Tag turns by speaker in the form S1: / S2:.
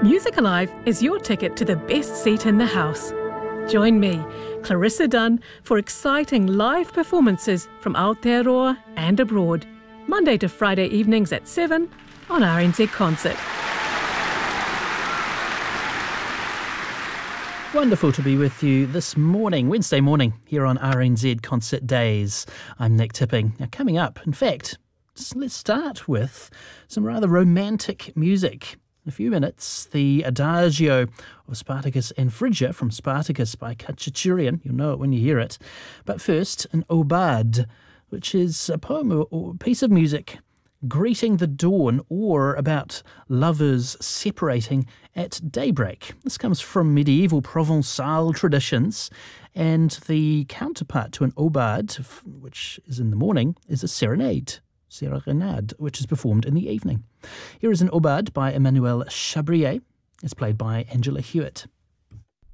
S1: Music Alive is your ticket to the best seat in the house. Join me, Clarissa Dunn, for exciting live performances from Aotearoa and abroad, Monday to Friday evenings at 7 on RNZ Concert.
S2: Wonderful to be with you this morning, Wednesday morning, here on RNZ Concert Days. I'm Nick Tipping. Now, coming up, in fact, let's start with some rather romantic music. In a few minutes, the Adagio of Spartacus and Phrygia from Spartacus by Khachaturian. You'll know it when you hear it. But first, an Aubade, which is a poem or a piece of music greeting the dawn or about lovers separating at daybreak. This comes from medieval Provençal traditions, and the counterpart to an Aubade, which is in the morning, is a serenade, which is performed in the evening. Here is an Aubade by Emmanuel Chabrier. It's played by Angela Hewitt.